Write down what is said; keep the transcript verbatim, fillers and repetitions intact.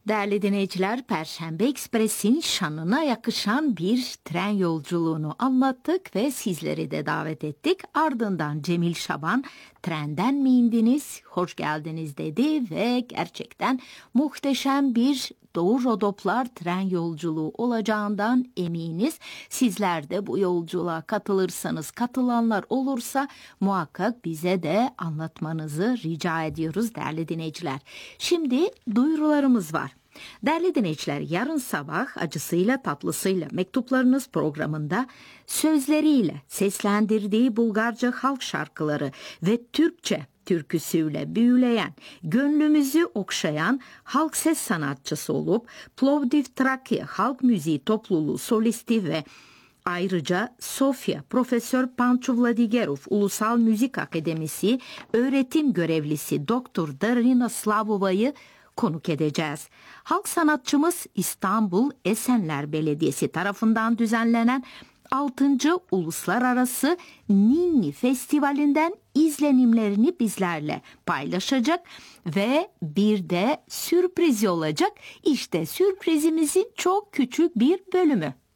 Değerli dinleyiciler, Perşembe Ekspres'in şanına yakışan bir tren yolculuğunu anlattık ve sizleri de davet ettik. Ardından Cemil Şaban, trenden mi indiniz, hoş geldiniz dedi ve gerçekten muhteşem bir Doğu Rodoplar tren yolculuğu olacağından eminiz. Sizler de bu yolculuğa katılırsanız, katılanlar olursa muhakkak bize de anlatmanızı rica ediyoruz değerli dinleyiciler. Şimdi duyurularımız var. Değerli dinleyiciler, yarın sabah acısıyla tatlısıyla mektuplarınız programında sözleriyle seslendirdiği Bulgarca halk şarkıları ve Türkçe türküsüyle büyüleyen, gönlümüzü okşayan halk ses sanatçısı olup Plovdiv Trakya Halk Müziği Topluluğu solisti ve ayrıca Sofya Profesör Pancho Vladigerov Ulusal Müzik Akademisi öğretim görevlisi Doktor Darina Slavova'yı konuk edeceğiz. Halk sanatçımız İstanbul Esenler Belediyesi tarafından düzenlenen altıncı Uluslararası Ninni Festivali'nden izlenimlerini bizlerle paylaşacak ve bir de sürpriz olacak. İşte sürprizimizin çok küçük bir bölümü.